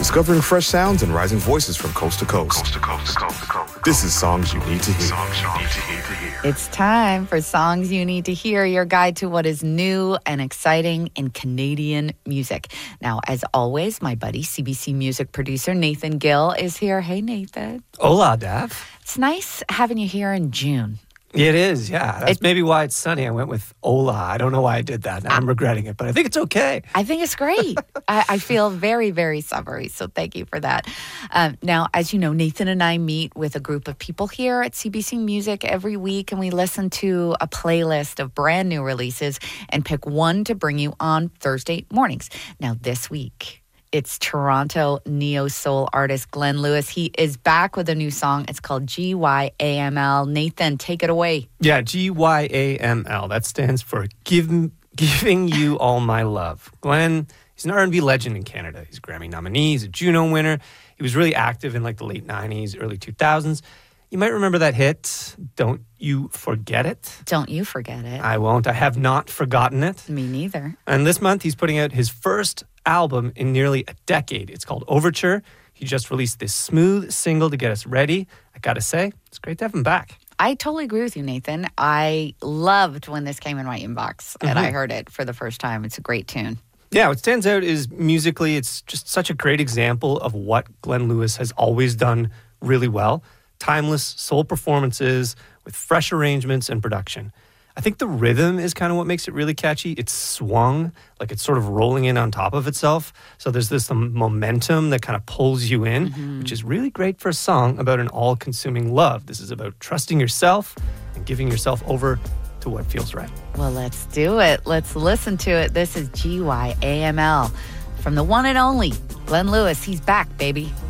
discovering fresh sounds and rising voices from coast to coast. This is Songs You Need to Hear. It's time for Songs You Need to Hear, your guide to what is new and exciting in Canadian music. Now, as always, my buddy, CBC music producer Nathan Gill is here. Hey, Nathan. Hola, Dav. It's nice having you here in June. It is, yeah. That's maybe why it's sunny. I went with hola. I don't know why I did that. I'm regretting it, but I think it's okay. I think it's great. I feel very, very summery, so thank you for that. Now, as you know, Nathan and I meet with a group of people here at CBC Music every week, and we listen to a playlist of brand new releases and pick one to bring you on Thursday mornings. Now, this week, it's Toronto neo-soul artist Glenn Lewis. He is back with a new song. It's called GYAML. Nathan, take it away. Yeah, GYAML. That stands for Giving You All My Love. Glenn, he's an R&B legend in Canada. He's a Grammy nominee. He's a Juno winner. He was really active in the late 90s, early 2000s. You might remember that hit, Don't You Forget It. Don't you forget it. I won't. I have not forgotten it. Me neither. And this month, he's putting out his first album in nearly a decade. It's called Overture. He just released this smooth single to get us ready. I gotta say, it's great to have him back. I totally agree with you, Nathan. I loved when this came in my inbox and I heard it for the first time. It's a great tune. Yeah, what stands out is musically, it's just such a great example of what Glenn Lewis has always done really well. Timeless soul performances with fresh arrangements and production. I think the rhythm is kind of what makes it really catchy. It's swung, like it's sort of rolling in on top of itself. So there's this momentum that kind of pulls you in, which is really great for a song about an all-consuming love. This is about trusting yourself and giving yourself over to what feels right. Well, let's do it. Let's listen to it. This is GYAML from the one and only Glenn Lewis. He's back, baby.